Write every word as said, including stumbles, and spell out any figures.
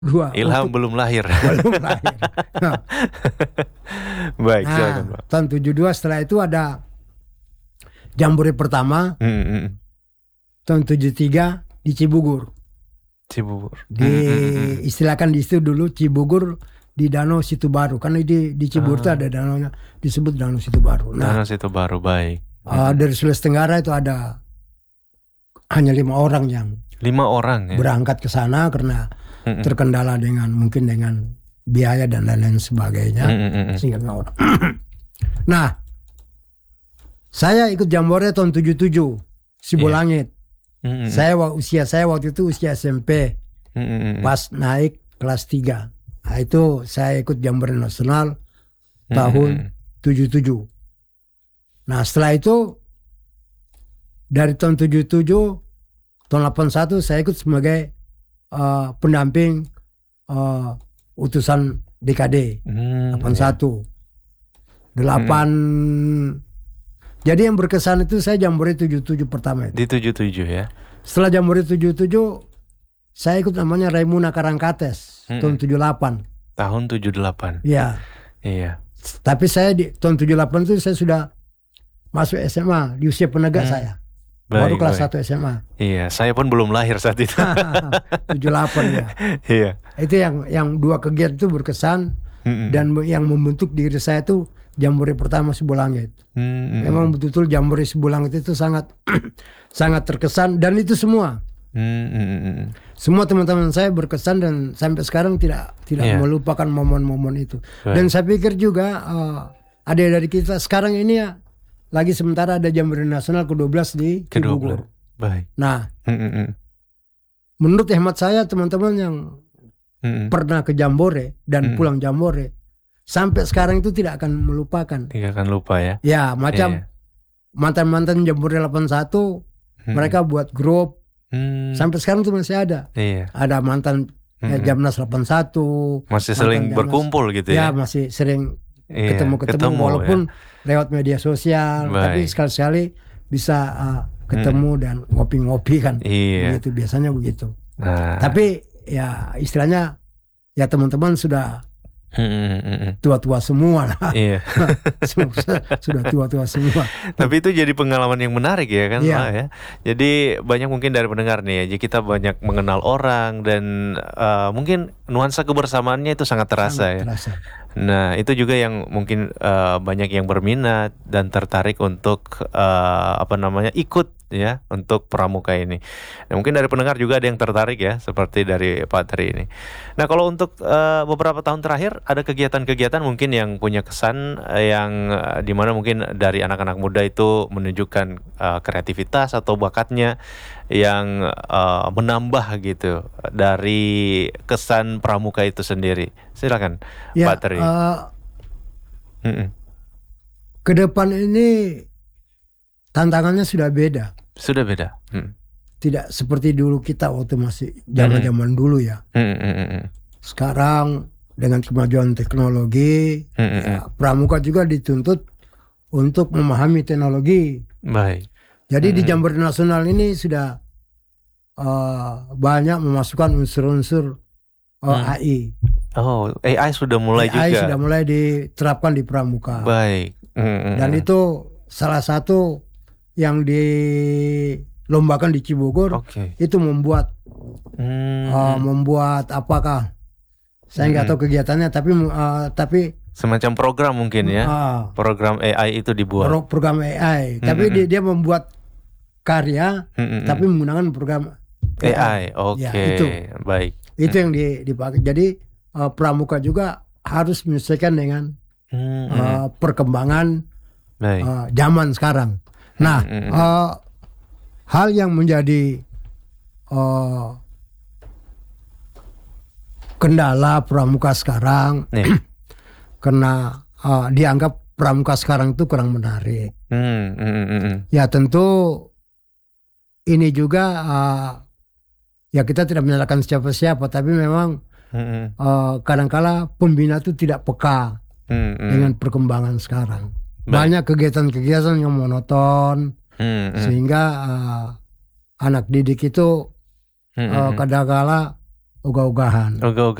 dua. Ilham untuk belum lahir. belum lahir. Nah, Baik, nah, silakan Pak. tahun tujuh puluh dua setelah itu ada Jambore pertama, Hmm, hmm. tahun tujuh puluh tiga di Cibubur. Cibubur. Di Hmm, hmm, hmm. istilahkan di situ dulu Cibubur di Danau Situbaru, karena di di Cibubur itu Ah. ada danaunya disebut Danau Situbaru. Nah, Danau Situbaru, baik. uh, dari Sulawesi Tenggara itu ada hanya lima orang yang Lima orang ya. berangkat ke sana karena Hmm, hmm. terkendala dengan mungkin dengan biaya dan lain-lain sebagainya, Hmm, hmm, hmm. sehingga lima orang. Nah, saya ikut Jambore tahun tujuh puluh tujuh Sibolangit. Hmm, hmm. Saya wa- usia saya waktu itu usia S M P, Hmm, hmm, hmm. pas naik kelas tiga. Nah, itu saya ikut Jambore Nasional Hmm, tahun hmm. tujuh puluh tujuh. Nah, setelah itu dari tahun tujuh puluh tujuh, tahun delapan puluh satu saya ikut sebagai uh, pendamping uh, utusan D K D. Hmm, delapan puluh satu. delapan Jadi yang berkesan itu saya Jambore tujuh puluh tujuh pertama itu. Di tujuh puluh tujuh ya. Setelah Jambore tujuh puluh tujuh, saya ikut namanya Raimuna Karangkates Hmm. tahun tujuh puluh delapan. Tahun tujuh puluh delapan. Ya, Iya. tapi saya di tahun tujuh puluh delapan itu saya sudah masuk S M A di usia penegak Hmm. saya. Baru Baik, kelas baik. satu S M A. Iya, saya pun belum lahir saat itu. tujuh puluh delapan ya. Iya. Itu yang yang dua kegiatan itu berkesan, Hmm, hmm. dan yang membentuk diri saya itu Jambore pertama Sibolangit. Hmm, hmm. Memang betul-betul Jambore Sibolangit itu sangat sangat terkesan, dan itu semua Hmm, hmm, hmm. semua teman-teman saya berkesan dan sampai sekarang tidak tidak Iya. melupakan momen-momen itu. Baik. Dan saya pikir juga uh, ada dari kita sekarang ini ya lagi sementara ada Jambore Nasional ke dua belas di Kedua Cibubur. belas. Baik. Nah, Hmm, hmm, hmm. menurut hemat saya teman-teman yang Hmm, hmm. pernah ke Jambore dan Hmm. pulang Jambore sampai sekarang itu tidak akan melupakan. Tidak akan lupa ya. Ya, macam Iya. mantan-mantan Jambore delapan puluh satu, Hmm. mereka buat grup Hmm. sampai sekarang tuh masih ada. Iya. Ada mantan ya, Hmm. Jamnas delapan puluh satu, Masih mantan sering Jamnas. berkumpul gitu Ya, ya. masih sering Iya, ketemu-ketemu ketemu, walaupun lewat media sosial, Baik. tapi sekali-sekali bisa uh, ketemu dan ngopi-ngopi kan. Iya. Begitu biasanya begitu. Nah. Tapi ya istilahnya ya teman-teman sudah Hmm, hmm, hmm, hmm. tua-tua semua lah. Iya. Sudah tua-tua semua. Tapi itu jadi pengalaman yang menarik ya kan, Iya. Pak ya. Jadi banyak mungkin dari pendengar nih ya, jadi kita banyak mengenal orang dan uh, mungkin nuansa kebersamaannya itu sangat terasa Sangat ya. terasa. Nah, itu juga yang mungkin uh, banyak yang berminat dan tertarik untuk uh, apa namanya ikut ya untuk pramuka ini. Nah, mungkin dari pendengar juga ada yang tertarik ya, seperti dari Pak Tri ini. Nah, kalau untuk uh, beberapa tahun terakhir ada kegiatan-kegiatan mungkin yang punya kesan uh, yang uh, dimana mungkin dari anak-anak muda itu menunjukkan uh, kreativitas atau bakatnya yang uh, menambah gitu dari kesan pramuka itu sendiri. Silakan. Ya, Pak Tri. uh, Mm-mm. ke depan ini tantangannya sudah beda. Sudah beda. Mm. Tidak seperti dulu kita waktu masih zaman-zaman dulu ya. Mm-mm. Sekarang dengan kemajuan teknologi, Mm-mm. ya, pramuka juga dituntut untuk memahami teknologi. Baik. Jadi di Mm-mm. Jambore Nasional ini sudah uh, banyak memasukkan unsur-unsur uh, Mm. A I. Oh, A I sudah mulai A I juga. sudah mulai diterapkan di pramuka. Baik. Mm-mm. Dan itu salah satu yang dilombakan di Cibubur. Oke. Itu membuat Mm. uh, membuat apakah saya nggak Mm-mm. tahu kegiatannya, tapi uh, tapi Semacam program mungkin ya. uh, Program A I itu dibuat. pro- program A I, tapi Mm-mm. dia, dia membuat karya, Mm-mm. tapi menggunakan program A I. Oke. Ya, itu Baik. itu yang di- dipakai. Jadi uh, pramuka juga harus menyesuaikan dengan Mm-mm. uh, perkembangan Baik. uh, zaman sekarang. Nah, Mm-mm. uh, hal yang menjadi uh, kendala pramuka sekarang Nih. karena uh, dianggap pramuka sekarang itu kurang menarik. Mm, mm, mm, mm. Ya tentu ini juga uh, ya kita tidak menyalahkan siapa-siapa, tapi memang Mm, uh, kadang-kala pembina itu tidak peka mm, mm. dengan perkembangan sekarang. Baik. Banyak kegiatan-kegiatan yang monoton, Mm, mm. sehingga uh, anak didik itu Mm, uh, mm. kadang-kala ogah-ogahan. Ogah-ogahan.